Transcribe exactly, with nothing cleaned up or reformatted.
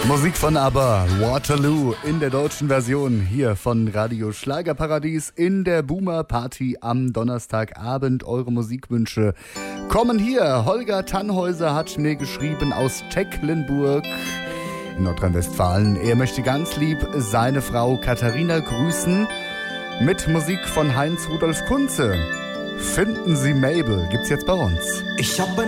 Musik von ABBA, Waterloo in der deutschen Version hier von Radio Schlagerparadies in der Boomer Party am Donnerstagabend. Eure Musikwünsche kommen hier. Holger Tannhäuser hat mir geschrieben aus Tecklenburg in Nordrhein-Westfalen. Er möchte ganz lieb seine Frau Katharina grüßen mit Musik von Heinz Rudolf Kunze. Finden Sie Mabel gibt's jetzt bei uns. Ich hab